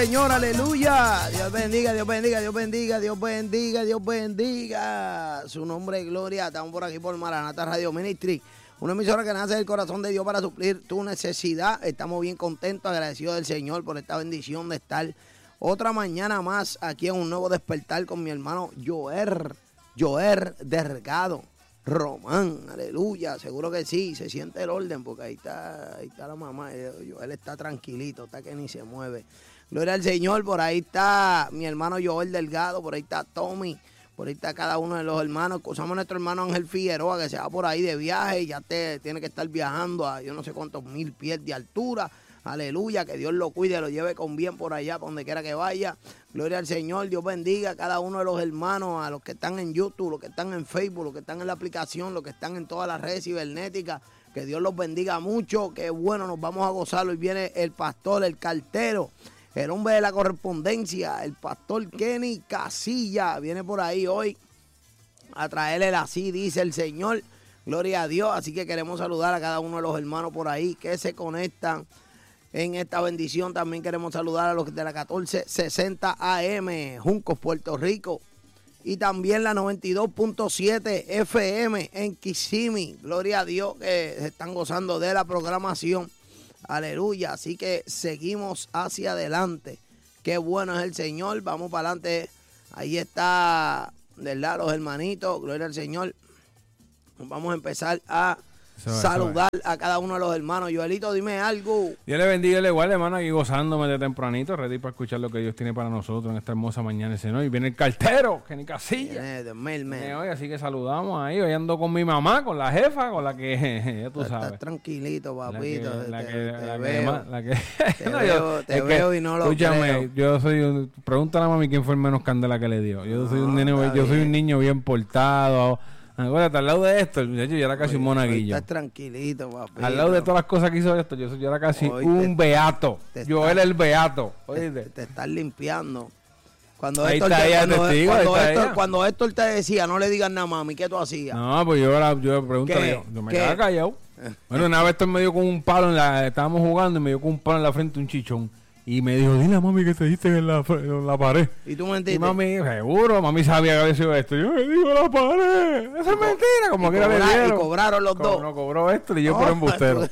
Señor, aleluya. Dios bendiga, Dios bendiga, Dios bendiga, Dios bendiga, Dios bendiga. Su nombre es gloria. Estamos por aquí por Maranata Radio Ministry, una emisora que nace del corazón de Dios para suplir tu necesidad. Estamos bien contentos, agradecidos del Señor por esta bendición de estar otra mañana más aquí en un nuevo despertar con mi hermano Joel Delgado Román. Aleluya, seguro que sí, se siente el orden porque ahí está la mamá. Joel está tranquilito, está que ni se mueve. Gloria al Señor. Por ahí está mi hermano Joel Delgado, por ahí está Tommy, por ahí está cada uno de los hermanos. Escuchamos a nuestro hermano Ángel Figueroa, que se va por ahí de viaje, ya tiene que estar viajando a yo no sé cuántos 1000 pies de altura. Aleluya, que Dios lo cuide, lo lleve con bien por allá, por donde quiera que vaya. Gloria al Señor. Dios bendiga a cada uno de los hermanos, a los que están en YouTube, los que están en Facebook, los que están en la aplicación, los que están en todas las redes cibernéticas. Que Dios los bendiga mucho. Qué bueno, nos vamos a gozar. Hoy viene el pastor, el cartero, el hombre de la correspondencia, el pastor Kenny Casilla. Viene por ahí hoy a traerle el así, dice el Señor. Gloria a Dios. Así que queremos saludar a cada uno de los hermanos por ahí que se conectan en esta bendición. También queremos saludar a los de la 1460 AM, Juncos, Puerto Rico. Y también la 92.7 FM en Kissimmee. Gloria a Dios que se están gozando de la programación. Aleluya. Así que seguimos hacia adelante. Qué bueno es el Señor. Vamos para adelante. Ahí está, ¿verdad? Los hermanitos. Gloria al Señor. Vamos a empezar a saludar a cada uno de los hermanos. Joelito, dime algo. Dios le bendiga, igual, hermano, aquí gozándome de tempranito, ready para escuchar lo que Dios tiene para nosotros en esta hermosa mañana. Y viene el cartero, Kenny Casilla. Hoy, así que saludamos ahí. Hoy ando con mi mamá, con la jefa, con la que ya tú sabes. Estás tranquilito, papito. Te veo y no lo escúchame, creo. Pregúntale a mami quién fue el menos candela que le dio. Yo soy un niño bien portado. Acuérdate, al lado de esto, yo era casi un monaguillo. Estás tranquilito, papi. Al lado de todas las cosas que hizo esto, yo era casi un beato. Yo era el beato. Te estás limpiando. Cuando Héctor te decía, no le digas nada, mami, ¿qué tú hacías? No, pues yo pregunté, yo me quedaba callado. Bueno, una vez Héctor me dio con un palo estábamos jugando y me dio con un palo en la frente un chichón. Y me dijo, dile a mami que te diste en la pared. ¿Y tú mentiste? Y mami, seguro, mami sabía que había sido esto. Yo me digo la pared. Eso es mentira, como que era le y cobraron los dos. No cobró esto y yo por embustero.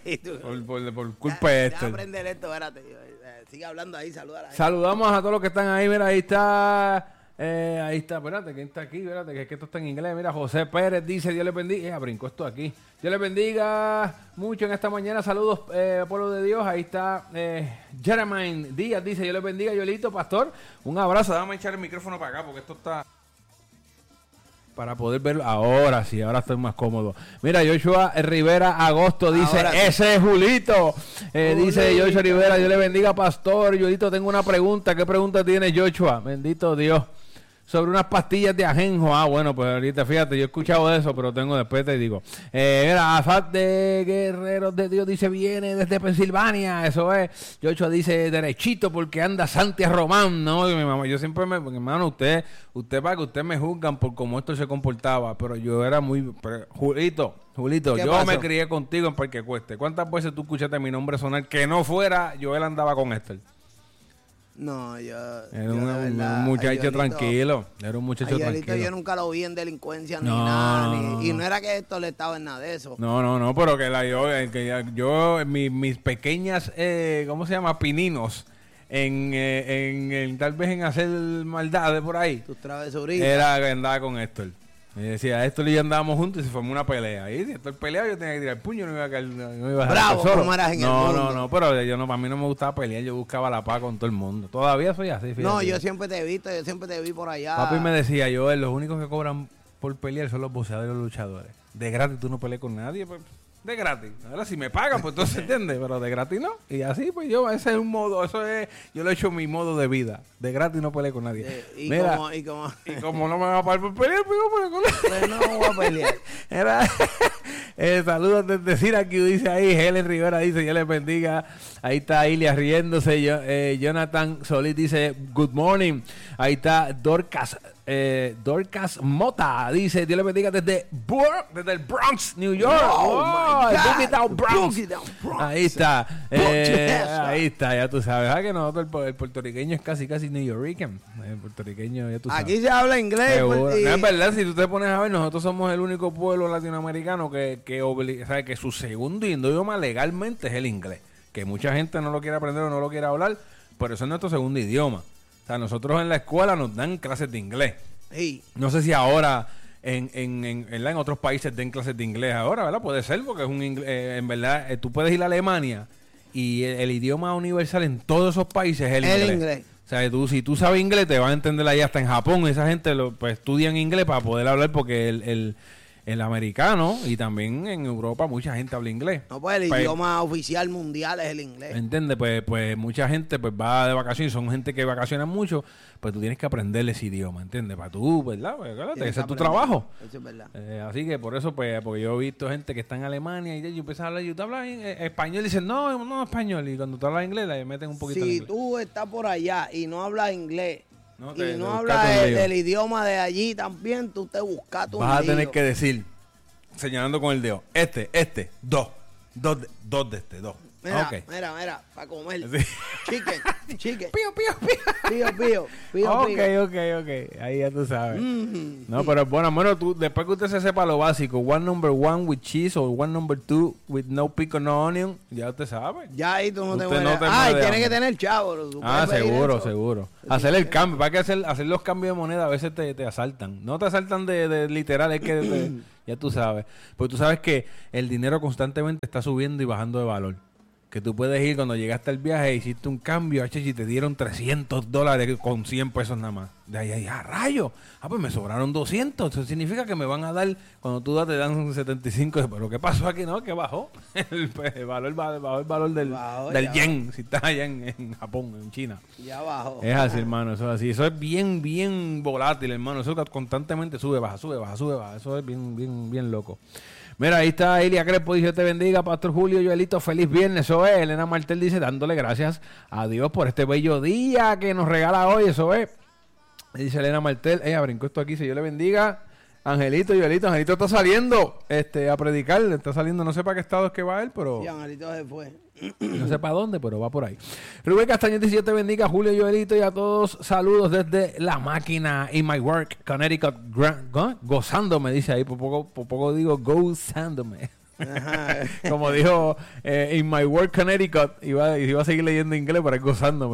por culpa de esto. Déjame aprender esto, espérate. Sigue hablando ahí, saludar ahí. Saludamos a todos los que están ahí, mira, ahí está, espérate, ¿quién está aquí? Espérate, que esto está en inglés. Mira, José Pérez dice, Dios le bendiga. Brincó esto aquí. Dios le bendiga mucho en esta mañana. Saludos, pueblo de Dios. Ahí está Jeremy Díaz, dice, Dios le bendiga, Yolito, pastor. Un abrazo. Déjame echar el micrófono para acá porque esto está para poder verlo. Ahora sí, ahora estoy más cómodo. Mira, Joshua Rivera Agosto dice, ahora ese es Julito. Dice Joshua Rivera, Dios le bendiga, pastor. Yolito, tengo una pregunta. ¿Qué pregunta tiene Joshua? Bendito Dios. Sobre unas pastillas de ajenjo. Bueno, pues ahorita fíjate, yo he escuchado de eso, pero tengo después te digo. Mira, Azad de Guerreros de Dios dice, viene desde Pensilvania. Eso es. Joshua dice, derechito porque anda Santi Román. No, mi mamá, yo siempre hermano, usted para que usted me juzgan por cómo esto se comportaba, pero yo era muy... Julito, yo pasó? Me crié contigo en Parque Cueste. ¿Cuántas veces tú escuchaste mi nombre sonar que no fuera él andaba con Esther? No, era un muchacho tranquilo. Era un muchacho tranquilo. Yo nunca lo vi en delincuencia ni nada. Y no era que esto le estaba en nada de eso. No, pero que yo mis pequeñas, ¿cómo se llama? Pininos. En tal vez en hacer maldades por ahí. Tus travesuritas. Era que andaba con Héctor. Y decía, Héctor y yo andábamos juntos y se formó una pelea. Y si Héctor peleaba, yo tenía que tirar el puño, no iba a caer, no iba a bravo, solo. ¿Cómo eras en el mundo? No, pero yo para mí no me gustaba pelear, yo buscaba la paz con todo el mundo. Todavía soy así, fíjate. No, yo siempre te vi por allá. Papi me decía, los únicos que cobran por pelear son los boxeadores y los luchadores. De gratis tú no peleas con nadie, pues. De gratis. Ahora si me pagan, pues entonces entiende, pero de gratis no. Y así, pues ese es un modo, yo lo he hecho mi modo de vida. De gratis no peleé con nadie. Mira, como no me va a pagar por pelear, pues yo peleo con nadie. No voy a pelear. Saludos desde Syracuse, dice ahí, Helen Rivera dice, Dios les bendiga. Ahí está Ilia riéndose. Jonathan Solís dice, good morning. Ahí está Dorcas Dorcas Mota dice, Dios le bendiga desde el Bronx, New York. Oh, el my Boogie Down God, Bronx. Boogie Down Bronx. Ahí está. Yes, Ahí está, ya tú sabes. ¿Verdad que nosotros el puertorriqueño es casi New Yorkian? El puertorriqueño, ya tú sabes. Aquí se habla inglés. Seguro. Pues, No, es verdad, si tú te pones a ver, nosotros somos el único pueblo latinoamericano sabe que su segundo idioma legalmente es el inglés. Que mucha gente no lo quiere aprender o no lo quiere hablar, pero eso es nuestro segundo idioma. O sea, nosotros en la escuela nos dan clases de inglés. Sí. No sé si ahora en otros países den clases de inglés ahora, ¿verdad? Puede ser, porque es un inglés, en verdad, tú puedes ir a Alemania y el idioma universal en todos esos países es el inglés. O sea, si tú sabes inglés, te van a entender ahí hasta en Japón. Esa gente pues estudian inglés para poder hablar porque el americano y también en Europa mucha gente habla inglés. No, pues el idioma oficial mundial es el inglés. ¿Entiendes? Pues mucha gente pues va de vacaciones, son gente que vacaciona mucho, pues tú tienes que aprender ese idioma, ¿entiendes? Para tú, ¿verdad? Pues, ese es tu trabajo. Eso es verdad. Así que por eso, pues, porque yo he visto gente que está en Alemania y yo empiezo a hablar, y tú hablas español y dicen, no español, y cuando tú hablas inglés le meten un poquito de inglés. Si tú estás por allá y no hablas inglés, y no buscas hablas un lío. del idioma de allí también, tú te buscas un Vas a lío. tener que decir, señalando con el dedo, dos de este, dos. Mira, Okay. mira, para comer. Sí. Chicken. Pío. Pío. Ok. Ahí ya tú sabes. No, pero bueno, tú, después que usted se sepa lo básico, one number one with cheese o one number two with no pico, no onion, ya usted sabe. Ya ahí tú no te Usted mueres. no te Y muere tiene de que tener chavo. Tú puedes pedir seguro. eso. Hacer el cambio, para que hacer los cambios de moneda a veces te asaltan. No te asaltan de literal, es que ya tú sabes. Porque tú sabes que el dinero constantemente está subiendo y bajando de valor. Que tú puedes ir cuando llegaste al viaje, hiciste un cambio, y te dieron $300 con 100 pesos nada más. De ahí, rayo. Pues me sobraron 200. Eso significa que me van a dar, cuando tú das, te dan 75. Pero ¿qué pasó aquí? No, que bajó. El valor del yen, si estás allá en Japón, en China. Ya bajó. Es así, hermano, eso es así. Eso es bien volátil, hermano. Eso constantemente sube, baja. Eso es bien loco. Mira, ahí está Elia Crespo, dice, te bendiga, Pastor Julio, Joelito, feliz viernes. Eso es, Elena Martel dice, dándole gracias a Dios por este bello día que nos regala hoy. Eso es. Dice Elena Martel, brincó esto aquí, si Dios le bendiga. Angelito está saliendo a predicar, está saliendo, no sé para qué estado es que va él, pero... Sí, Angelito se fue. No sé para dónde, pero va por ahí. Rubén Castañón dice, Dios te bendiga, Julio, Joelito y a todos. Saludos desde La Máquina, In My Work, Connecticut, gozándome, dice ahí, por poco digo gozándome. Como dijo In My Work, Connecticut, iba a seguir leyendo inglés para gozándome.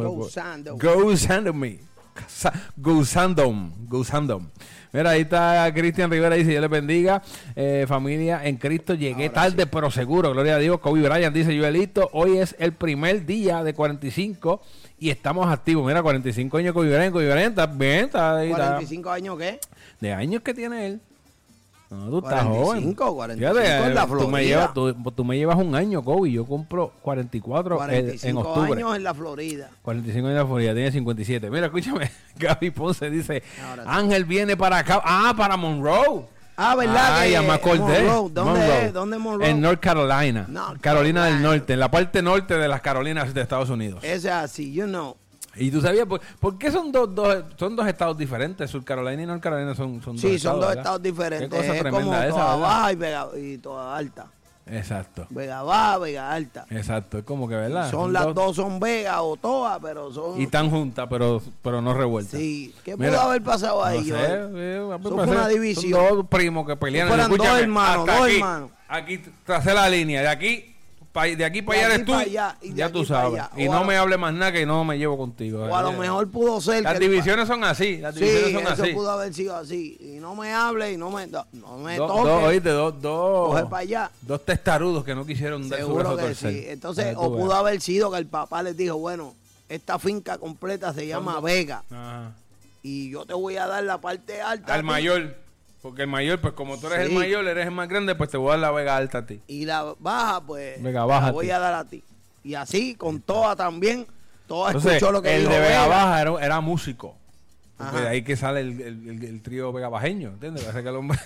Gozándome. Mira, ahí está Cristian Rivera, dice, Dios les bendiga, familia en Cristo, llegué ahora tarde, sí. Pero seguro, gloria a Dios. Kobe Bryant dice, Joelito, hoy es el primer día de 45 y estamos activos. Mira, 45 años Kobe Bryant, está bien, está ahí. ¿45 años qué? De años que tiene él. No, tú estás joven. 45 Fíjate, en la Florida. Tú me llevas un año, Kobe. Yo compro 44 en octubre. 45 años en la Florida. 45 años en la Florida, tiene 57. Mira, escúchame. Gaby Ponce dice, Ahora sí. Ángel viene para acá. Para Monroe. ¿Verdad? Ya me acordé. Monroe. ¿Dónde es? ¿Dónde es Monroe? En North Carolina. North Carolina del Carolina. Norte, en la parte norte de las Carolinas de Estados Unidos. Ese es así, you know. Y tú sabías, ¿por qué son dos estados diferentes? Sur Carolina y North Carolina son dos Sí, estados. son dos ¿verdad? estados diferentes. Qué cosa Es tremenda como esa, toda ¿verdad? baja y toda alta. Exacto. Vega baja, Vega alta. Exacto, es como que, ¿verdad? Son las dos son Vega o Toa, pero son... Y están juntas, pero no revueltas. Sí, ¿qué Mira, pudo haber pasado ahí? No sé, Eso fue una división. Son dos primos que pelean. Fueran dos Escúchame, hermanos, hasta dos aquí, hermanos. Aquí tracé la línea, de aquí para allá eres tú. allá, y de Ya tú aquí para sabes. allá. Y O no a lo- me hables más nada que no me llevo contigo. O a lo mejor pudo ser... Las que el divisiones son así. Las Sí, divisiones son eso así. pudo haber sido así. Y no me hable y no me toque. Oíste, Coge para allá. dos testarudos que no quisieron dar su brazo Seguro a que torcer. sí. Entonces, Para que o tú pudo veas. haber sido que el papá les dijo, bueno, esta finca completa se llama Vega Ajá. y yo te voy a dar la parte alta. a Al ti, mayor. Porque el mayor, pues como tú eres el Sí. mayor, eres el más grande, pues te voy a dar la Vega alta a ti. Y la baja, pues, Vega baja la a voy ti. a dar a ti. Y así, con Toa también. Toa Entonces, escuchó lo que el dijo de Vega Vega. Baja era músico. Porque Ajá. de ahí que sale el trío Vega Bajeño, ¿entiendes? Parece que el hombre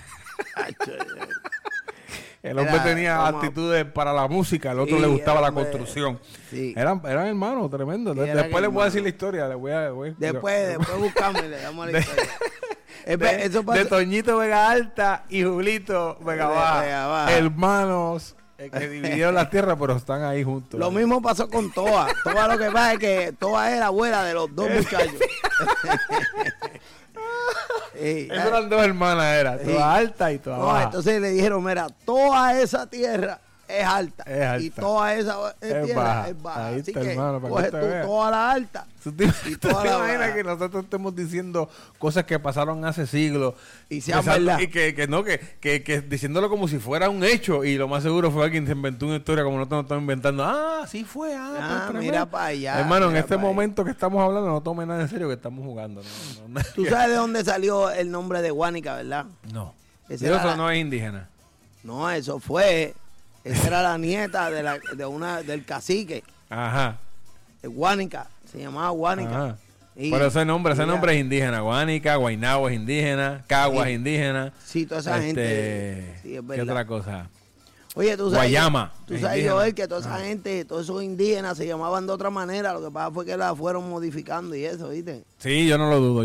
Era tenía como- actitudes para la música, al otro Sí, le gustaba el la hombre- construcción. Sí. Eran hermanos, tremendo. Sí, eran Después les voy a decir hermanos. la historia. Después buscamos y le damos la historia. Eso pasa. De Toñito Vega Alta y Julito Vega Baja. Hermanos que dividieron la tierra, pero están ahí juntos. Lo mismo pasó con Toa. Toa lo que pasa es que Toa era abuela de los dos muchachos. Esas eran dos hermanas, Toa Alta y Toa Baja. Entonces le dijeron, mira, toda esa tierra es alta. Y toda esa tierra es baja. Ahí Así está, que hermano, coge tú toda la alta. ¿Tú te imaginas que nosotros estemos diciendo cosas que pasaron hace siglos? Y sean verdad. Y que diciéndolo como si fuera un hecho. Y lo más seguro fue alguien que se inventó una historia como nosotros nos estamos inventando. Así fue. Pues, mira para allá. Hermano, en este momento que estamos hablando, no tomen nada en serio que estamos jugando. No. ¿Tú sabes de dónde salió el nombre de Guánica, verdad? No. Eso no es indígena. No, eso fue... Esa era la nieta del cacique. Ajá. Guánica. Se llamaba Guánica. Ajá. Pero ese nombre es indígena. Guánica, Guaynabo es indígena, Cagua es indígena. Sí, toda esa gente. Sí, es verdad. ¿Qué otra cosa? Oye, tú sabes. Guayama. Tú sabes, Joel, que toda esa gente, todos esos indígenas se llamaban de otra manera. Lo que pasa fue que la fueron modificando y eso, ¿viste? Sí, yo no lo dudo.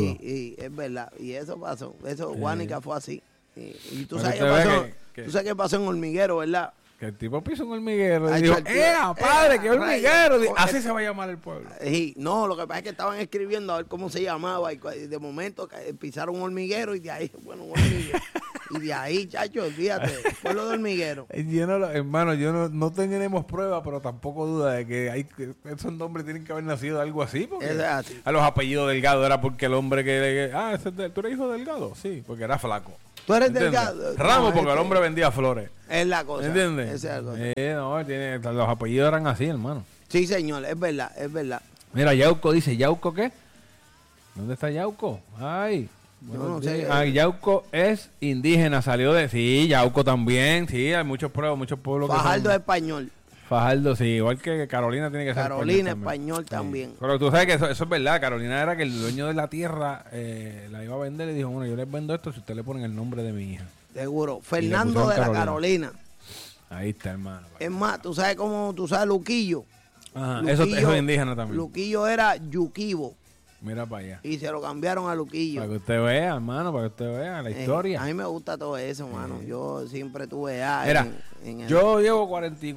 Y es verdad. Y eso pasó. Guánica fue así. Y tú sabes qué pasó. Tú sabes qué pasó en Hormiguero, ¿verdad? Que el tipo pisó un hormiguero y dijo, padre, qué hormiguero! Así se va a llamar el pueblo. No, lo que pasa es que estaban escribiendo a ver cómo se llamaba y de momento pisaron un hormiguero y de ahí, un hormiguero. Y de ahí, chacho, fíjate, pueblo de Hormiguero. Hermano, no tenemos pruebas, pero tampoco duda de que esos nombres tienen que haber nacido de algo así. Porque a los apellidos Delgado era porque el hombre ¿tú eres hijo de Delgado? Sí, porque era flaco. Tú eres Delgado. Ramos, porque el hombre vendía flores. Es la cosa. ¿Entiendes? Esa es la cosa. Los apellidos eran así, hermano. Sí, señor, es verdad, es verdad. Mira, Yauco dice, ¿Yauco qué? ¿Dónde está Yauco? Ay. Yo no sé. Yauco es indígena, salió de... Sí, Yauco también, sí, hay muchos pueblos Fajardo es español. Fajardo, sí, igual que Carolina tiene que ser Carolina español también. Sí. Pero tú sabes que eso es verdad, Carolina era que el dueño de la tierra la iba a vender y dijo, bueno, yo les vendo esto si ustedes le ponen el nombre de mi hija. Seguro. Fernando de la Carolina. Ahí está, hermano. Es más, tú sabes Luquillo. Ajá, Luquillo, eso es indígena también. Luquillo era Yuquibo. Mira para allá. Y se lo cambiaron a Luquillo. Para que usted vea, hermano, para que usted vea la historia. A mí me gusta todo eso, hermano. Yo siempre tuve yo llevo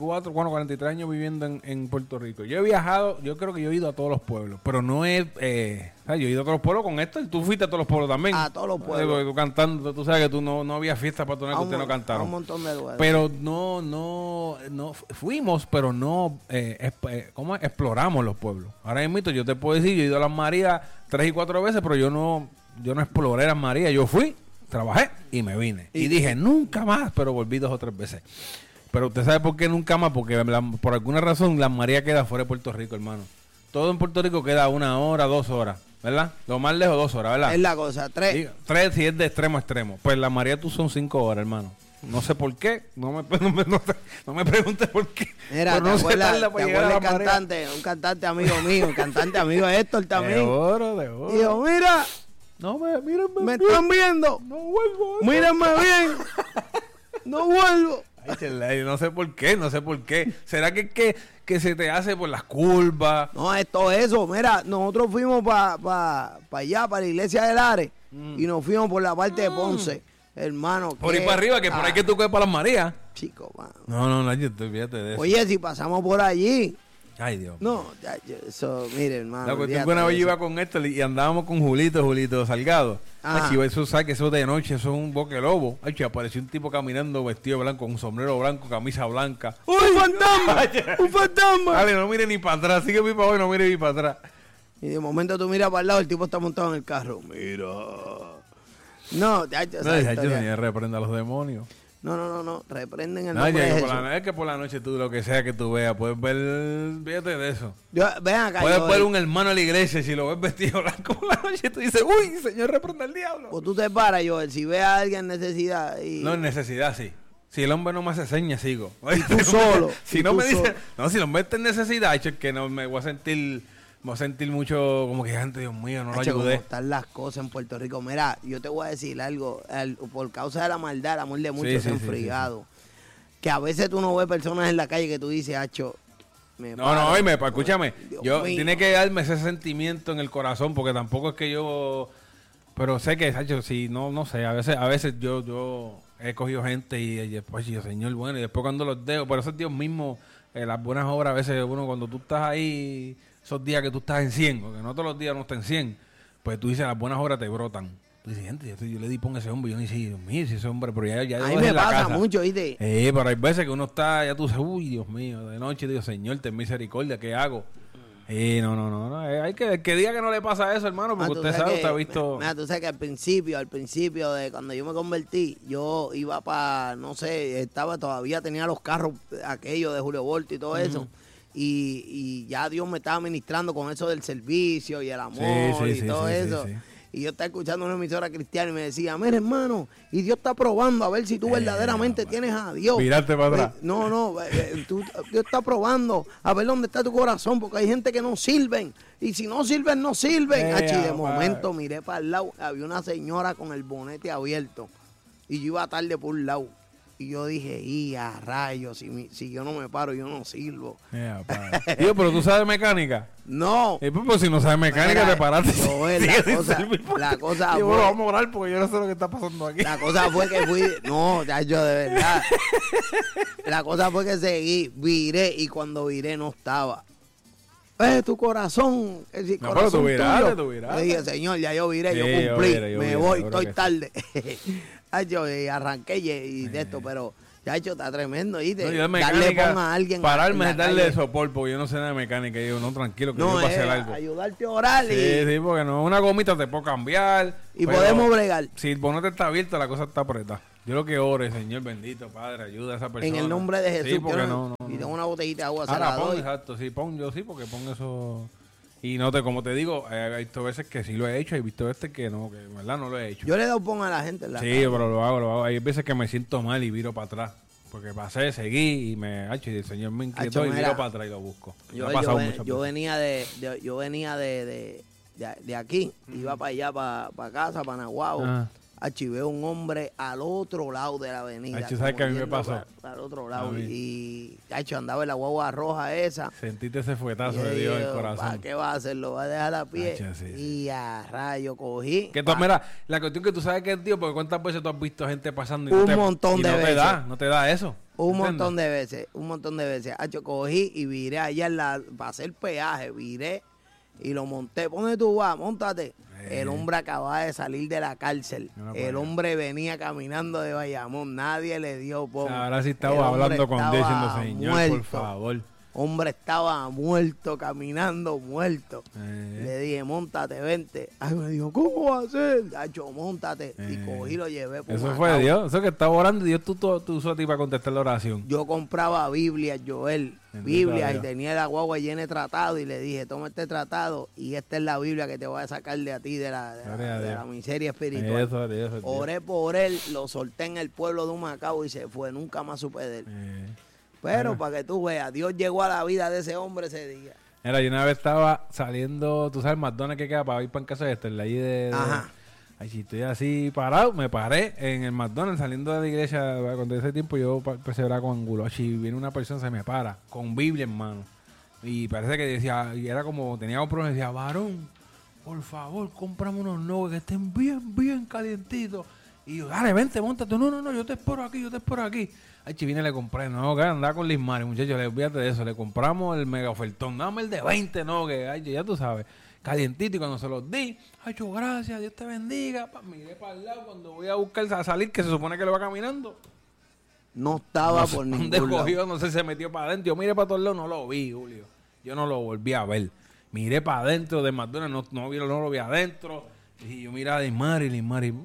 43 años viviendo en Puerto Rico. Yo he viajado, yo creo que yo he ido a todos los pueblos, pero no he... yo he ido a todos los pueblos con esto y tú fuiste a todos los pueblos también. A todos los pueblos. Tú cantando, tú sabes que tú no había fiesta patronal que ustedes no cantaron. Un montón de lugares. Pero no fuimos, pero no ¿cómo es? Exploramos los pueblos. Ahora mismo yo te puedo decir, yo he ido a Las Marías 3 y 4 veces, pero yo no exploré Las Marías. Yo fui, trabajé y me vine. Y dije, nunca más, pero volví 2 o 3 veces. Pero usted sabe por qué nunca más, porque por alguna razón Las Marías queda fuera de Puerto Rico, hermano. Todo en Puerto Rico queda 1 hora, 2 horas, ¿verdad? Lo más lejos 2 horas, ¿verdad? Es la cosa, 3. 3 si es de extremo a extremo. Pues Las Marías tú son 5 horas, hermano. No sé por qué, no me preguntes por qué. Mira, no ¿te acuerdas un cantante amigo mío, un cantante amigo de Héctor también? De oro. Dijo, mira, mírenme me están viendo. No vuelvo. Mírenme bien. No vuelvo. Ay, no sé por qué. ¿Será que se te hace por las curvas? No, es todo eso. Mira, nosotros fuimos para allá, para la iglesia de Lares, y nos fuimos por la parte de Ponce. Hermano, por ahí para arriba, que por ahí que tú quedas para Las Marías. Chico, mano. No, yo te fíjate de eso. Oye, si pasamos por allí. Ay, Dios. No, eso, mire, hermano. La cuestión que una vez yo iba con esto y andábamos con Julito Salgado. Ay, eso sabe que eso de noche, eso es un boque lobo. Ay, apareció un tipo caminando vestido blanco, con un sombrero blanco, camisa blanca. ¡Un fantasma! ¡Un fantasma! Dale, no mire ni para atrás, sigue mi para hoy, no mire ni para atrás. Y de momento tú miras para el lado, el tipo está montado en el carro. Mira. No, ya reprenda a los demonios. No, reprenden el nombre de Jesús. Es que por la noche tú, lo que sea que tú veas, puedes ver, fíjate de eso. Ven acá. Puedes ver un hermano de la iglesia, si lo ves vestido blanco por la noche, tú dices, uy, Señor, reprenda al diablo. O tú te paras, Joel, si ves a alguien en necesidad. No, en necesidad, sí. Si el hombre no me hace señas, sigo. Y tú solo. Si no me dice, no, si el hombre está en necesidad, es que no me voy a sentir mucho como que, gente, Dios mío, no lo ayudé. Como están las cosas en Puerto Rico. Mira, yo te voy a decir algo. Por causa de la maldad, el amor de muchos se ha enfriado. Que a veces tú no ves personas en la calle que tú dices, hacho, escúchame. Tiene que darme ese sentimiento en el corazón, porque tampoco es que yo Pero sé que, Sacho, sí, no sé, a veces yo he cogido gente y después yo, Señor, bueno, y después cuando los dejo, por eso es Dios mismo, las buenas obras, a veces uno cuando tú estás ahí, esos días que tú estás en 100, porque no todos los días no estás en 100, pues tú dices, las buenas obras te brotan. Tú dices, gente, yo le di pon a ese hombre, yo ni sé, Dios mío, si ese hombre, pero ya a mí me pasa mucho, ¿viste? Pero hay veces que uno está, ya tú dices, uy, Dios mío, de noche, Dios, Señor, ten misericordia, ¿qué hago? No. Hay que diga que no le pasa eso, hermano, porque usted sabe, usted ha visto... Mira, tú sabes que al principio de cuando yo me convertí, yo iba para, no sé, todavía tenía los carros aquellos de Julio Volta y todo eso. Y ya Dios me estaba ministrando con eso del servicio y el amor y todo eso. Sí. Y yo estaba escuchando una emisora cristiana y me decía, mira hermano, y Dios está probando a ver si tú verdaderamente tienes a Dios. Mírate para atrás. No, Dios está probando a ver dónde está tu corazón, porque hay gente que no sirven. Y si no sirven, no sirven. Y de momento miré para el lado, había una señora con el bonete abierto. Y yo iba tarde por un lado. Y yo dije, a rayos, si yo no me paro, yo no sirvo. Tío, pero tú sabes mecánica. No. Pues si no sabes mecánica, te paraste. La cosa fue... Bueno, vamos a orar porque yo no sé lo que está pasando aquí. La cosa fue que fui... No, yo de verdad. La cosa fue que seguí, viré, y cuando viré no estaba. Tu corazón, el corazón tú viraste. Le dije, Señor, ya yo viré, yo cumplí, me voy, estoy tarde. Arranqué y de esto, pero ya está tremendo. Y darle pon a alguien. Pararme, darle sopor, porque yo no sé nada de mecánica. Y yo, no, tranquilo, que yo voy a hacer algo. Ayudarte a orar. Sí, porque no, una gomita te puedo cambiar. Y podemos bregar. Si el bonete está abierto, la cosa está apretada. Yo lo que ore, Señor bendito, Padre, ayuda a esa persona. En el nombre de Jesús. Sí, porque no. Y tengo una botellita de agua. Ahora pon, exacto, sí, porque pon eso. Y como te digo, hay visto veces que sí lo he hecho, he visto veces que no, que en verdad no lo he hecho. Yo le he dado pon a la gente en la Sí, casa. Pero lo hago. Hay veces que me siento mal y viro para atrás. Porque pasé, seguí y y el Señor me inquietó y viro para atrás y lo busco. Yo venía de aquí, iba para allá, para casa, para Nahuatl. Veo un hombre al otro lado de la avenida. ¿Sabes qué a mí me pasó? Al otro lado. Y andaba en la guagua roja esa. Sentiste ese fuetazo de Dios en el corazón. ¿Para qué va a hacer? Lo va a dejar a pie. Y a rayo cogí. Mira, la cuestión que tú sabes que es Dios, porque ¿cuántas veces tú has visto gente pasando un montón de veces? No te da eso. Un montón de veces. Cogí y viré allá para hacer peaje. Viré y lo monté. ¿Dónde tú vas? Móntate. El hombre acababa de salir de la cárcel. El hombre venía caminando de Bayamón. Nadie le dio poco. Ahora sí estaba hablando con Dios diciendo, Señor, muerto. Por favor. Hombre estaba muerto, caminando muerto. Le dije, móntate, vente. Ay, me dijo, ¿cómo va a ser? Móntate. Y cogí y lo llevé por Eso fue Dios. Eso que estaba orando, Dios tú usó a ti para contestar la oración. Yo compraba Biblias, Joel. Biblias, y tenía la guagua llena de tratado. Y le dije, toma este tratado. Y esta es la Biblia que te voy a sacar de a ti, de la miseria espiritual. Eso, oré por él, lo solté en el pueblo de Humacao y se fue. Nunca más supe de él. Pero para que tú veas, Dios llegó a la vida de ese hombre ese día. Mira, yo una vez estaba saliendo, tú sabes, McDonald's que queda para ir para en casa de Esther, allí Ajá. Ay, si estoy así parado, me paré en el McDonald's saliendo de la iglesia. Cuando ese tiempo yo perseveraba con Angulo. Y viene una persona, se me para, con Biblia en mano. Y parece que decía, y era como, tenía un problema, decía, varón, por favor, cómprame unos nuggets que estén bien calientitos. Y yo, dale, vente, montate. No, yo te espero aquí. Ay, chivine, le compré, no, que andaba con Lismar, muchachos, olvídate de eso. Le compramos el mega ofertón, dame el de 20, no, que, ay, ya tú sabes, calientito. Y cuando se los di, ay, yo, gracias, Dios te bendiga. Miré para el lado, cuando voy a buscar a salir, que se supone que lo va caminando. No estaba por ningún lado. Cogió, no sé, se metió para adentro. Yo miré para todos lados, no lo vi, Julio. Yo no lo volví a ver. Miré para adentro de McDonald's, no lo vi adentro. Y yo miraba a Lismar y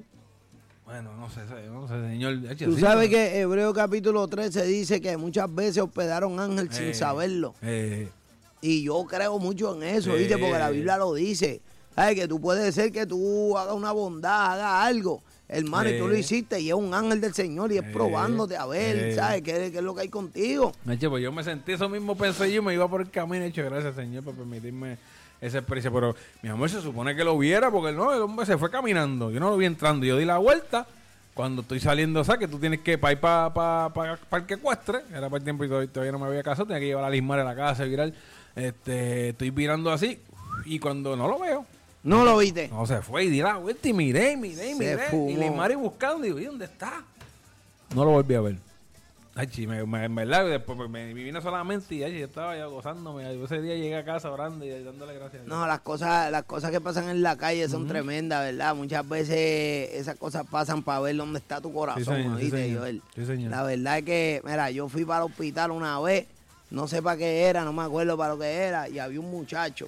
bueno, no sé, señor. Tú sabes que Hebreo capítulo 13 dice que muchas veces hospedaron ángeles sin saberlo. Y yo creo mucho en eso, ¿viste? Porque la Biblia lo dice. Ay, que tú puedes ser que tú hagas una bondad, hagas algo, hermano, y tú lo hiciste y es un ángel del Señor y es probándote a ver, ¿sabes? ¿Qué es lo que hay contigo? Pues yo me sentí eso mismo, pensé yo, me iba por el camino, hecho, gracias, Señor, por permitirme esa experiencia. Pero mi amor, se supone que lo viera porque el hombre se fue caminando. Yo no lo vi entrando. Yo di la vuelta cuando estoy saliendo, o sea, que tú tienes que para ir para el que ecuestre. Era para el tiempo y todavía no me había casado. Tenía que llevar a Lismar a la casa, virar. Estoy virando así y cuando no lo veo. ¿No lo viste? No, se fue y di la vuelta y miré. fumó. Y Mari buscando y digo, ¿y dónde está? No lo volví a ver. Ay, en verdad, después me vine solamente y ay, yo estaba ya gozándome. Ese día llegué a casa orando y dándole gracias a Dios. No, las cosas que pasan en la calle son tremendas, ¿verdad? Muchas veces esas cosas pasan para ver dónde está tu corazón, señor, ¿oíste, sí, señor. Joel? Sí, señor. La verdad es que, mira, yo fui para el hospital una vez, no sé para qué era, no me acuerdo para lo que era, y había un muchacho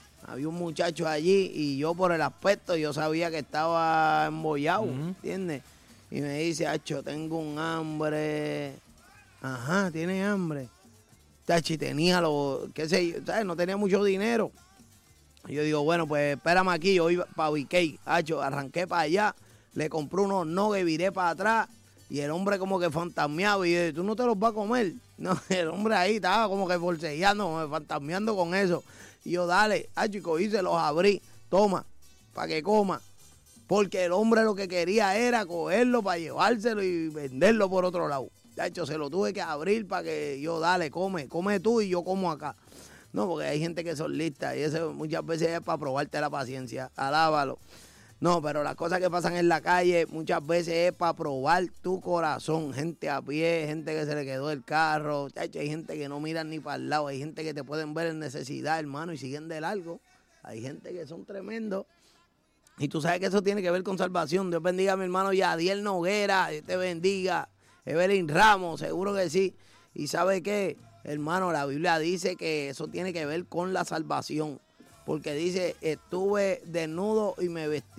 allí y yo por el aspecto, yo sabía que estaba embollado, ¿entiendes? Y me dice, Acho, tengo un hambre. Ajá, tiene hambre. Tachi, tenía qué sé yo, ¿sabes? No tenía mucho dinero. Y yo digo, bueno, pues espérame aquí, yo iba para BK. Hacho, arranqué para allá, le compré unos nuggets, viré para atrás, y el hombre como que fantasmeaba, y yo, ¿tú no te los vas a comer? No, el hombre ahí estaba como que forcejeando, fantasmeando con eso. Y yo, dale, hacho, y se los abrí, toma, para que coma. Porque el hombre lo que quería era cogerlo para llevárselo y venderlo por otro lado. De hecho, se lo tuve que abrir para que yo, dale, come tú y yo como acá. No, porque hay gente que son listas y eso muchas veces es para probarte la paciencia. Alábalo. No, pero las cosas que pasan en la calle muchas veces es para probar tu corazón. Gente a pie, gente que se le quedó el carro. Chacho, hay gente que no miran ni para el lado. Hay gente que te pueden ver en necesidad, hermano, y siguen de largo. Hay gente que son tremendos. Y tú sabes que eso tiene que ver con salvación. Dios bendiga a mi hermano Yadiel Noguera. Dios te bendiga. Evelyn Ramos, seguro que sí. Y ¿sabe qué? Hermano, la Biblia dice que eso tiene que ver con la salvación. Porque dice, estuve desnudo y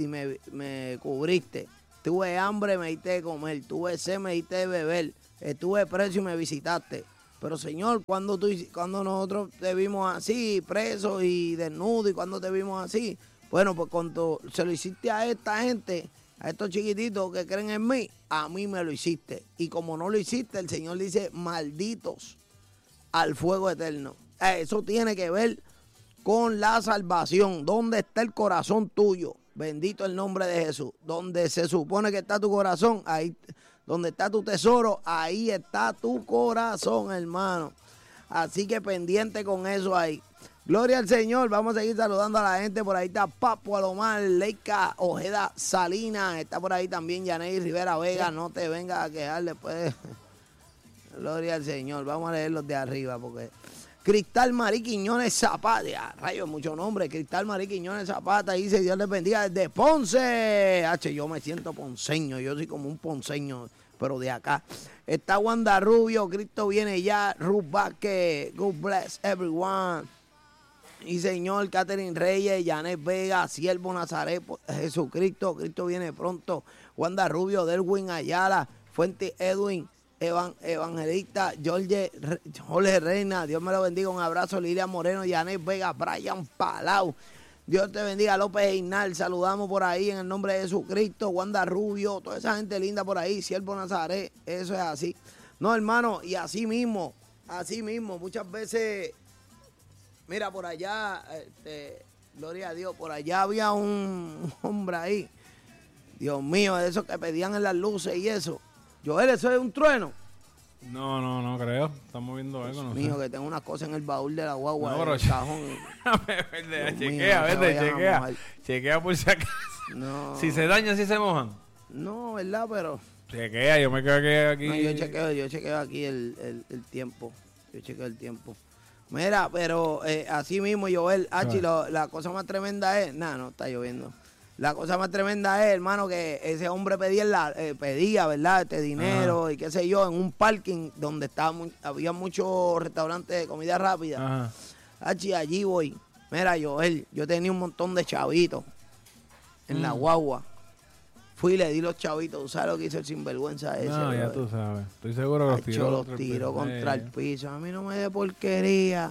me cubriste. Tuve hambre, me diste de comer. Tuve sed, me diste de beber. Estuve preso y me visitaste. Pero Señor, cuando nosotros te vimos así, preso y desnudo, y cuando te vimos así, bueno, pues cuando se lo hiciste a esta gente, a estos chiquititos que creen en mí, a mí me lo hiciste. Y como no lo hiciste, el Señor dice, malditos al fuego eterno. Eso tiene que ver con la salvación. ¿Dónde está el corazón tuyo? Bendito el nombre de Jesús. Donde se supone que está tu corazón, ahí, donde está tu tesoro, ahí está tu corazón, hermano. Así que pendiente con eso ahí. Gloria al Señor, vamos a seguir saludando a la gente. Por ahí está Papo Alomar, Leica Ojeda Salinas, está por ahí también Yaney Rivera Vega, no te vengas a quejar después. Gloria al Señor, vamos a leer los de arriba porque... Cristal Marí Quiñones Zapata, rayos, mucho nombre, Cristal Marí Quiñones Zapata, dice Dios les bendiga desde Ponce. Yo me siento ponceño, yo soy como un ponceño, pero de acá. Está Wanda Rubio, Cristo viene ya, Ruth Vázquez, God bless everyone. Y Señor, Catherine Reyes, Janet Vega, Siervo Nazaret, Jesucristo, Cristo viene pronto. Wanda Rubio, Derwin Ayala, Fuente Edwin, Evangelista, Jorge Reina, Dios me lo bendiga, un abrazo, Lilia Moreno, Janet Vega, Brian Palau. Dios te bendiga, López Einal, saludamos por ahí en el nombre de Jesucristo, Wanda Rubio, toda esa gente linda por ahí, Siervo Nazaret, eso es así. No, hermano, y así mismo, muchas veces... Mira, por allá, gloria a Dios, por allá había un hombre ahí. Dios mío, de esos que pedían en las luces y eso. Joel, ¿eso es un trueno? No creo. Estamos viendo algo, no sé. Mío, que tengo unas cosas en el baúl de la guagua, no, en el cajón. Chequea por si acaso. No. Si se dañan, si se mojan. No, ¿verdad? Pero... Chequea, yo me quedo aquí. No, yo chequeo aquí el tiempo. Yo chequeo el tiempo. Mira, pero así mismo, Joel, la cosa más tremenda es... no está lloviendo. La cosa más tremenda es, hermano, que ese hombre pedía, ¿verdad? Este dinero y qué sé yo, en un parking donde había muchos restaurantes de comida rápida. Allí voy. Mira, Joel, yo tenía un montón de chavitos en la guagua. Fui y le di los chavitos. ¿Tú sabes lo que hizo el sinvergüenza ese? No, ya tú sabes. Estoy seguro que los tiró contra el piso. A mí no me dé porquería.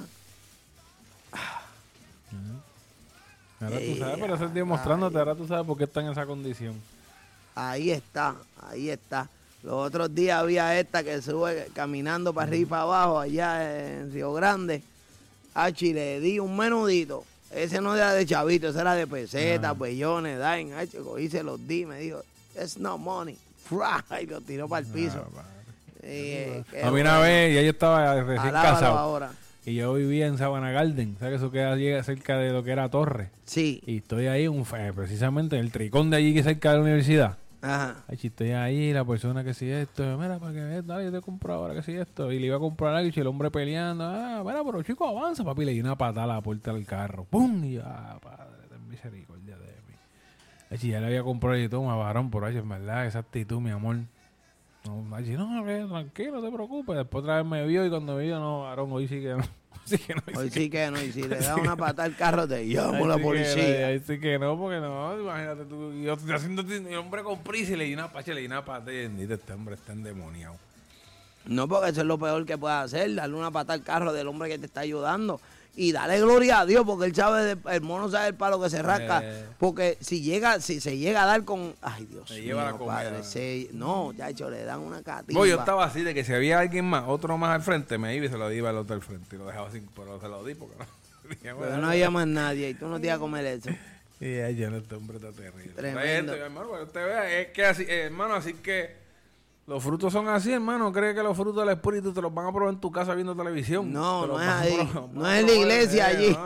Ahora tú sabes, pero eso estoy demostrándote. Ahora tú sabes por qué está en esa condición. Ahí está. Los otros días había esta que sube caminando para arriba y para abajo allá en Río Grande. Le di un menudito. Ese no era de chavito, ese era de pesetas, pellones, dain. Y se los di, me dijo, it's not money. Y lo tiró para el piso. A mí una vez, ya yo estaba recién casado. Ahora. y yo vivía en Sabana Garden, ¿sabes? Eso queda allí cerca de lo que era Torre. Sí. Y estoy ahí, precisamente en el tricón de allí, que cerca de la universidad. Ajá. Ay, si estoy ahí, la persona que si esto, mira, para que veas, dale, yo te compro ahora que si esto. Y le iba a comprar algo y el hombre peleando, mira, pero chico, avanza, papi. Le di una patada a la puerta del carro. ¡Pum! Y yo, padre, ten misericordia de mí. Ay, si ya le había comprado y todo, me varón por ahí, en verdad, esa actitud, mi amor. No, ay, no, tranquilo, no te preocupes. Después otra vez me vio y cuando me vio, no, varón, hoy sí que no. Hoy sí que no, y si le da una patada al carro te llamo a la policía. Ahí sí que no, porque no, imagínate tú, yo estoy haciendo el hombre con prisa y le di una pacha, le di una patada y bendito, este hombre está endemoniado. No, porque eso es lo peor que puedes hacer, darle una patada al carro del hombre que te está ayudando. Y dale gloria a Dios, porque él sabe, el mono sabe el palo que se rasca. Porque si se llega a dar con... Ay, Dios se mío, lleva la padre. No, chacho, le dan una catimba. No, yo estaba así, de que si había alguien más, otro más al frente, me iba y se lo iba al otro al frente. Y lo dejaba así, pero se lo di porque no... Pero no había más nadie y tú no te ibas a comer eso. Y ay, ya no, este hombre está terrible. Tremendo. Hermano, para que usted vea, es que así, hermano, así que... Los frutos son así, hermano. ¿Cree que los frutos del Espíritu te los van a probar en tu casa viendo televisión? No, no es ahí. No es en la iglesia allí.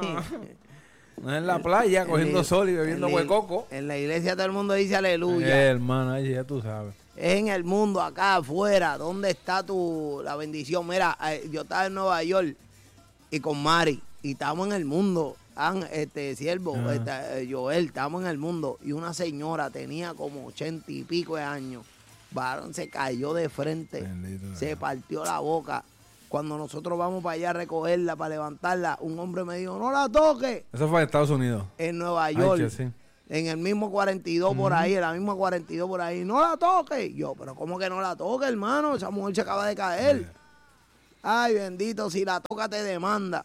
No es en la playa cogiendo sol y bebiendo huecoco. En la iglesia todo el mundo dice aleluya. Hermano, ahí ya tú sabes. Es en el mundo, acá afuera. ¿Dónde está la bendición? Mira, yo estaba en Nueva York y con Mari. Y estamos en el mundo. Siervo, Joel, estamos en el mundo. Y una señora tenía como 80 y pico de años. Varón se cayó de frente, bendito, se partió la boca. Cuando nosotros vamos para allá a recogerla, para levantarla, un hombre me dijo, no la toque. Eso fue en Estados Unidos. En Nueva York. Sí. En el mismo 42 por ahí, en la misma 42 por ahí. No la toque. Yo, pero ¿cómo que no la toque, hermano? Esa mujer se acaba de caer. Ay, bendito, si la toca te demanda.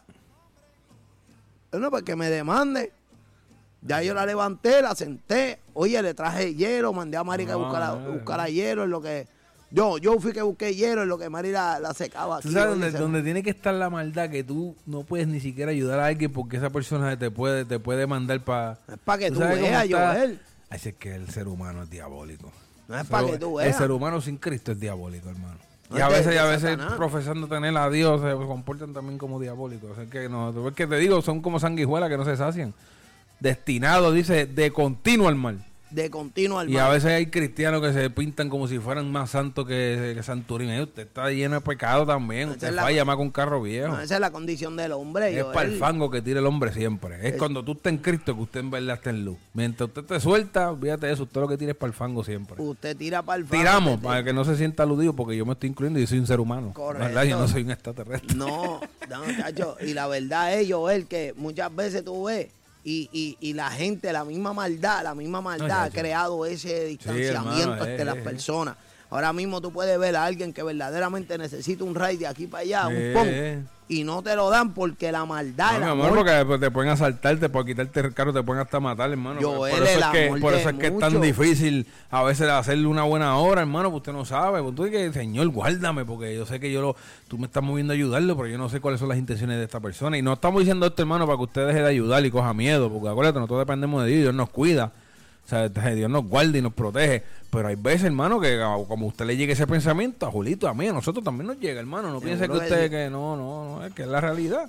No, pues que me demande. Ya yo la levanté, la senté. Oye, le traje hielo, mandé a Mari que buscara hielo en lo que... Yo fui que busqué hielo en lo que Mari la secaba aquí. ¿Tú sabes donde tiene que estar la maldad? Que tú no puedes ni siquiera ayudar a alguien porque esa persona te puede mandar para... Es para que tú veas, Joel. Así es que el ser humano es diabólico. No es para que tú veas. El ser humano sin Cristo es diabólico, hermano. Y a veces profesando tener a Dios se comportan también como diabólicos. O sea, que no, es que te digo, son como sanguijuelas que no se sacian. Destinado, dice, de continuo al mal. De continuo al mal. Y a veces hay cristianos que se pintan como si fueran más santos que Santurín. Usted está lleno de pecado también. Usted falla más con carro viejo. No, esa es la condición del hombre. Es para el fango que tira el hombre siempre. Es cuando tú estás en Cristo que usted en verdad está en luz. Mientras usted te suelta, olvídate de eso. Usted lo que tira es para el fango siempre. Usted tira para el fango. Tiramos para que no se sienta aludido porque yo me estoy incluyendo y yo soy un ser humano. Correcto. ¿Verdad? Yo no soy un extraterrestre. No, muchacho. Y la verdad es, Joel, que muchas veces tú ves y la gente, la misma maldad ha creado ese distanciamiento entre las personas. Ahora mismo tú puedes ver a alguien que verdaderamente necesita un ride de aquí para allá, un pon, y no te lo dan porque la maldad... No, mi amor, porque te pueden asaltar, te pueden quitarte el carro, te pueden hasta matar, hermano. Por eso es que es tan difícil a veces hacerle una buena obra, hermano, pues usted no sabe. Pues tú dices, Señor, guárdame, porque yo sé que tú me estás moviendo a ayudarlo, pero yo no sé cuáles son las intenciones de esta persona. Y no estamos diciendo esto, hermano, para que usted deje de ayudar y coja miedo, porque acuérdate, nosotros dependemos de Dios, Dios nos cuida. O sea, Dios nos guarda y nos protege. Pero hay veces, hermano, que como a usted le llegue ese pensamiento, a Julito, a mí, a nosotros también nos llega, hermano. No piense que usted que no, es que es la realidad.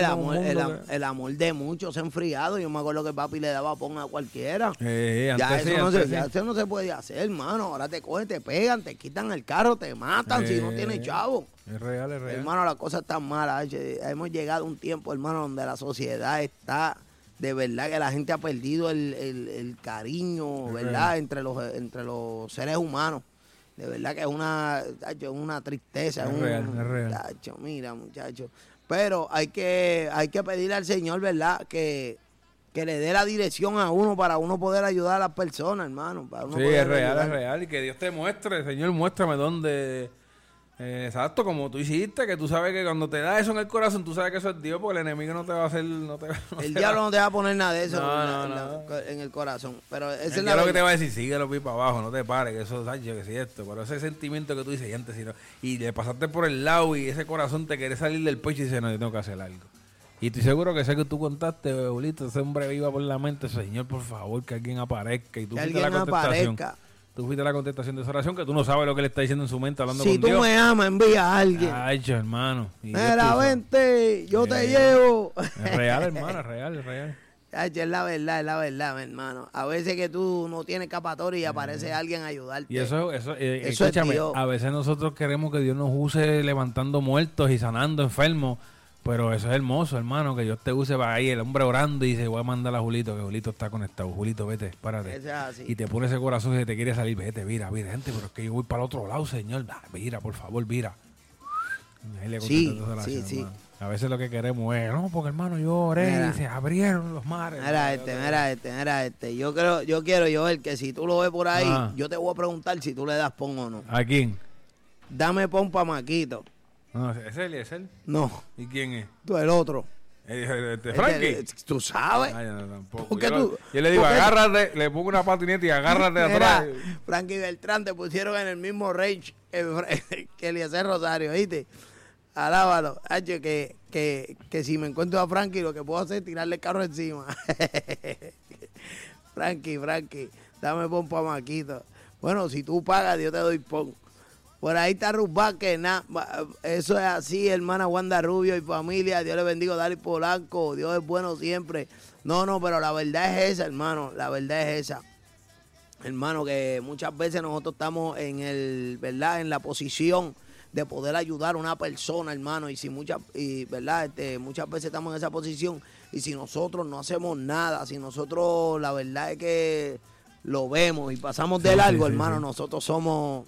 El amor de muchos se ha enfriado. Yo me acuerdo que papi le daba pon a cualquiera. Ya eso no se puede hacer, hermano. Ahora te cogen, te pegan, te quitan el carro, te matan si no tienes chavo. Es real. Hermano, las cosas están malas. Hemos llegado a un tiempo, hermano, donde la sociedad está... De verdad que la gente ha perdido el cariño, ¿verdad? Entre los seres humanos. De verdad que es una tristeza. Es real. Tacho, mira, muchacho. Pero hay que pedirle al Señor, ¿verdad? Que le dé la dirección a uno para uno poder ayudar a las personas, hermano. Es real. Y que Dios te muestre, Señor, muéstrame dónde... exacto, como tú hiciste, que tú sabes que cuando te da eso en el corazón, tú sabes que eso es Dios, porque el enemigo no te va a hacer... el diablo no te va a poner nada de eso en el corazón. Pero esa es lo que te va a decir, síguelo para abajo, no te pares, que eso es que sí esto. Pero ese sentimiento que tú dices, y le pasaste por el lado y ese corazón te quiere salir del pecho y dice, no, yo tengo que hacer algo. Y estoy seguro que sé que tú contaste, Julito, ese hombre viva por la mente, Señor, por favor, que alguien aparezca y tú que alguien aparezca. Tú fuiste la contestación de esa oración que tú no sabes lo que le está diciendo en su mente hablando Si con tú Dios. me amas, envía a alguien. Ay, hermano. Y Dios Mira, te vente, yo te Eh, llevo. Es real, hermano, es real. Ay, es la verdad, mi hermano. A veces que tú no tienes escapatoria y aparece alguien a ayudarte. Y eso Eso escúchame, es Dios. a veces nosotros queremos que Dios nos use levantando muertos y sanando enfermos, pero eso es hermoso, hermano, que Dios te use para ahí, el hombre orando y dice, voy a mandar a Julito, que Julito está conectado. Julito, vete, párate. Eso es así. Y te pone ese corazón que te quiere salir, vete, mira, gente, pero es que yo voy para el otro lado, Señor. Mira, por favor, mira. Y ahí le Sí, contestas esa oración, sí. hermano. A veces lo que queremos es, no, porque hermano, yo oré Mira. y se abrieron los mares. Mira este. Yo quiero, Joel, que si tú lo ves por ahí, Ajá. yo te voy a preguntar si tú le das pon o no. ¿A quién? Dame pon pa' Maquito. No, ¿es él? No, ¿Y quién es? tú el otro. Frankie. Tú sabes. Ay, no, tampoco. ¿Por qué Yo, tú- yo le digo, por qué- agárrate, le pongo una patineta y agárrate Mira, atrás. Frankie y Beltrán te pusieron en el mismo range que Eliezer Rosario, ¿viste? Alábalo. Hacho, que si me encuentro a Frankie, lo que puedo hacer es tirarle el carro encima. Frankie, dame pon pa' Maquito. Bueno, si tú pagas, yo te doy pon. Por ahí está Ruth Vázquez, eso es así, hermana Wanda Rubio y familia. Dios le bendiga, Dari Polanco. Dios es bueno siempre. No, pero la verdad es esa, hermano. La verdad es esa. Hermano, que muchas veces nosotros estamos ¿verdad? En la posición de poder ayudar a una persona, hermano, ¿verdad? Muchas veces estamos en esa posición y si nosotros no hacemos nada, si nosotros la verdad es que lo vemos y pasamos de largo, hermano, nosotros somos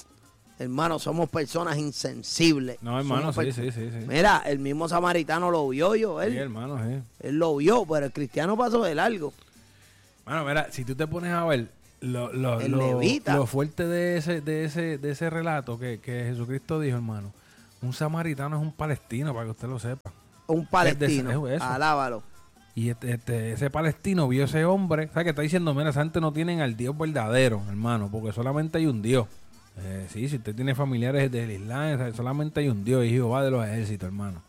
personas insensibles. No, hermano, Somos sí. Mira, el mismo samaritano lo vio, Sí, hermano, sí. él lo vio, pero el cristiano pasó de largo. Bueno, mira, si tú te pones a ver El levita. lo fuerte de ese relato que Jesucristo dijo, hermano, un samaritano es un palestino, para que usted lo sepa. Un palestino, eso. alábalo. Y ese palestino vio a ese hombre, ¿sabes? Que está diciendo, mira, esa gente no tienen al Dios verdadero, hermano, porque solamente hay un Dios. Sí, si usted tiene familiares del Islam, ¿sabes? Solamente hay un Dios y Jehová de los ejércitos, hermano.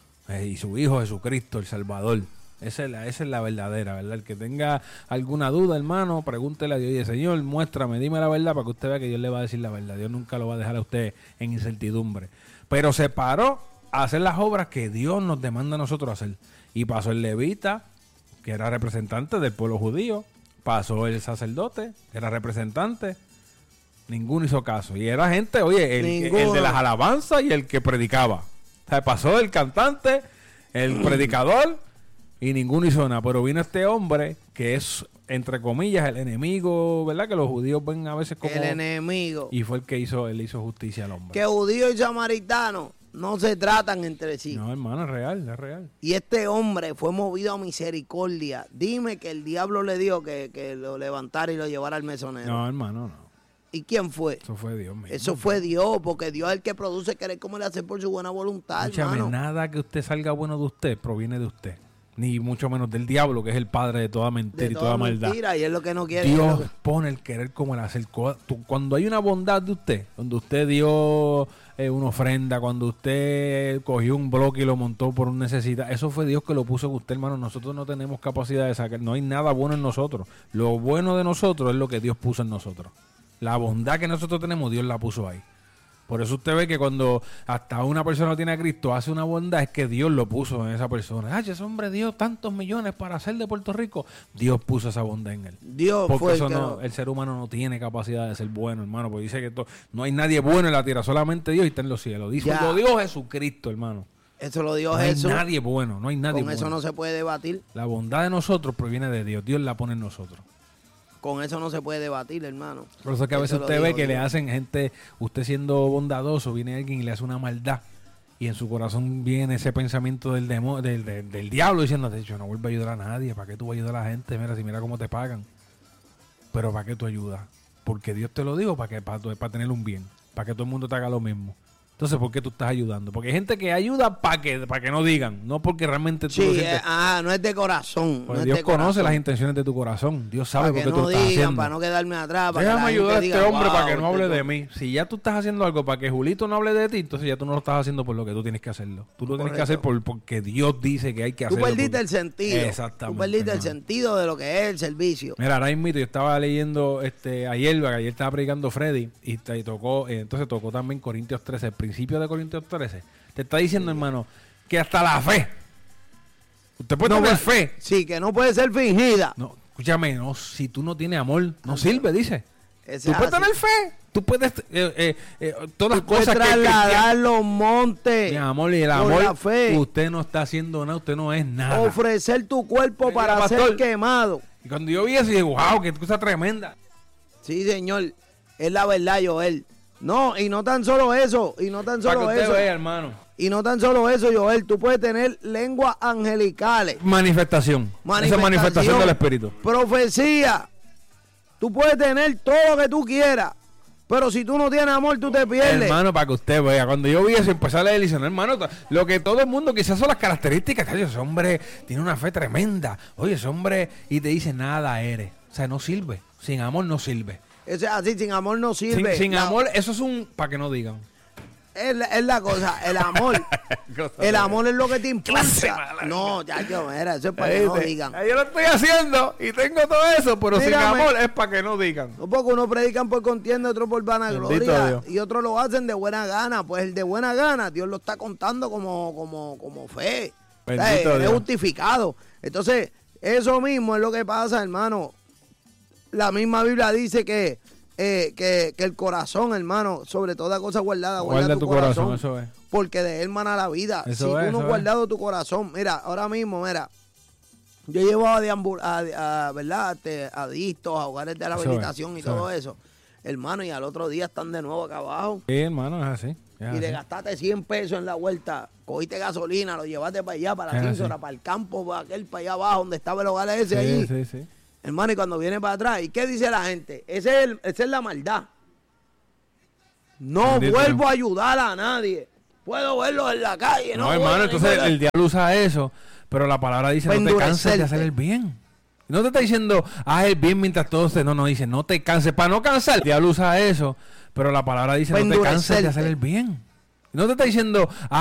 Y su Hijo Jesucristo, el Salvador. Esa es la verdadera, ¿verdad? El que tenga alguna duda, hermano, pregúntele a Dios. Y Señor, muéstrame, dime la verdad para que usted vea que Dios le va a decir la verdad. Dios nunca lo va a dejar a usted en incertidumbre. Pero se paró a hacer las obras que Dios nos demanda a nosotros hacer. Y pasó el levita, que era representante del pueblo judío. Pasó el sacerdote, que era representante. Ninguno hizo caso. Y era gente, oye, el de las alabanzas y el que predicaba. O sea, pasó el cantante, el predicador, y ninguno hizo nada. Pero vino este hombre, que es, entre comillas, el enemigo, ¿verdad? Que los judíos ven a veces como... El enemigo. Y fue el que él hizo justicia al hombre. Que judío y samaritano no se tratan entre sí. No, hermano, es real. Y este hombre fue movido a misericordia. Dime que el diablo le dijo que lo levantara y lo llevara al mesonero. No, hermano, no. ¿Y quién fue? Eso fue Dios mismo. Eso fue Dios, porque Dios es el que produce querer como le hace por su buena voluntad, Escúchame, hermano. nada que usted salga bueno de usted proviene de usted. Ni mucho menos del diablo, que es el padre de toda mentira De y toda toda maldad. mentira, y es lo que no quiere. Dios pone el querer como el hacer. Cuando hay una bondad de usted, cuando usted dio una ofrenda, cuando usted cogió un bloque y lo montó por una necesidad, eso fue Dios que lo puso en usted, hermano. Nosotros no tenemos capacidad de sacar, no hay nada bueno en nosotros. Lo bueno de nosotros es lo que Dios puso en nosotros. La bondad que nosotros tenemos, Dios la puso ahí. Por eso usted ve que cuando hasta una persona no tiene a Cristo, hace una bondad, es que Dios lo puso en esa persona. Ay, ese hombre dio tantos millones para hacer de Puerto Rico. Dios puso esa bondad en él. Dios porque fue eso el que no, el ser humano no tiene capacidad de ser bueno, hermano. Porque dice que no hay nadie bueno en la tierra, solamente Dios y está en los cielos. Lo dijo Jesucristo, hermano. Eso lo dio No hay Jesús. nadie bueno, no hay nadie Con bueno. eso no se puede debatir. La bondad de nosotros proviene de Dios. Dios la pone en nosotros. Con eso no se puede debatir, hermano. Por eso es que a veces Eso lo usted ve dijo que le Dios. hacen gente, usted siendo bondadoso, viene alguien y le hace una maldad. Y en su corazón viene ese pensamiento del diablo diciendo, yo no vuelvo a ayudar a nadie. ¿Para qué tú vas a ayudar a la gente? Mira cómo te pagan. Pero ¿para qué tú ayudas? Porque Dios te lo dijo para tener un bien. Para que todo el mundo te haga lo mismo. Entonces, ¿por qué tú estás ayudando? Porque hay gente que ayuda para que no digan, no porque realmente tú lo Sí, sientes. no es de corazón. Pues no es Dios de conoce corazón. las intenciones de tu corazón. Dios sabe Para por que qué tú no lo estás digan, haciendo. para no quedarme atrás. Para Déjame que la ayudar a gente este diga, hombre para que no wow, hable este de mí. Si ya tú estás haciendo algo para que Julito no hable de ti, entonces ya tú no lo estás haciendo por lo que tú tienes que hacerlo. Tú lo tienes que hacer porque Dios dice que hay que Tú hacerlo. perdiste porque- el sentido. Exactamente, Tú perdiste el hermano. sentido de lo que es el servicio. Mira, ahora mismo yo estaba leyendo ayer estaba predicando Freddy y tocó, entonces tocó también Corintios 13, el principio de Corintios 13. Te está diciendo, hermano, que hasta la fe. Usted puede tener fe. Sí, que no puede ser fingida. No, escúchame, no, si tú no tienes amor, no sirve, dice. Ese Tú es puedes así. tener fe. Tú puedes, todas las Tú puedes cosas que trasladar los montes. mi amor y el por amor, la fe. usted no está haciendo nada, usted no es nada. Ofrecer tu cuerpo Mira, para pastor. ser quemado. Y cuando yo vi eso, dije, wow, qué cosa tremenda. Sí, señor. Es la verdad, Joel. No, y no tan solo eso. Y no tan Para que solo usted eso. vea, hermano. Y no tan solo eso, Joel. Tú puedes tener lenguas angelicales. Manifestación. Esa manifestación del Espíritu. Profecía. Tú puedes tener todo lo que tú quieras. Pero si tú no tienes amor, tú te pierdes. Hermano, para que usted vea, cuando yo vi eso, empecé a leer y dice, no, hermano, lo que todo el mundo quizás son las características, oye, ese hombre tiene una fe tremenda, oye, ese hombre, y te dice, nada eres, o sea, no sirve, sin amor no sirve. Eso es así, sin amor no sirve. Sin amor, eso es para que no digan. Es la cosa, el amor. El amor es lo que te Clase impulsa. mala. No, ya yo, mira, eso es para que no digan. Yo lo estoy haciendo y tengo todo eso, pero sin Mírame. amor es para que no digan. No, porque unos predican por contienda, otros por Bendito vanagloria. Dios. Y otros lo hacen de buena gana. Pues el de buena gana, Dios lo está contando como fe. Bendito Es Dios. justificado. Entonces, eso mismo es lo que pasa, hermano. La misma Biblia dice que el corazón, hermano, sobre toda cosa guardada, guarda tu corazón. eso es. Porque de él mana la vida. Eso Si tú es, no has eso guardado tu corazón, mira, ahora mismo, mira, yo llevo ¿verdad? Adictos a hogares de rehabilitación y eso todo eso. Hermano, y al otro día están de nuevo acá abajo. Sí, hermano, es así. Y le gastaste 100 pesos en la vuelta, cogiste gasolina, lo llevaste para allá, para la Es así. Cínsora, para el campo, para aquel, para allá abajo, donde estaba el hogar ese Sí, ahí. sí, sí. Hermano, y cuando viene para atrás, ¿y qué dice la gente? Esa es la maldad. No Bendito vuelvo Dios. a ayudar a nadie. Puedo verlos en la calle. No, No, hermano, voy a entonces ningún- el diablo usa eso, pero la palabra dice, Pa' no te canses de endurecerte. hacer el bien. No te está diciendo, haz el bien mientras todos te... No, dice, no te canses. Para no cansar, el diablo usa eso, pero la palabra dice, Pa' no te canses de endurecerte. hacer el bien. No te está diciendo,